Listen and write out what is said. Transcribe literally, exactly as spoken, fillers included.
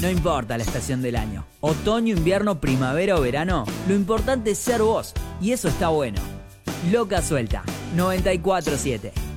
No importa la estación del año, otoño, invierno, primavera o verano, lo importante es ser vos, y eso está bueno. Loca Suelta, noventa y cuatro siete.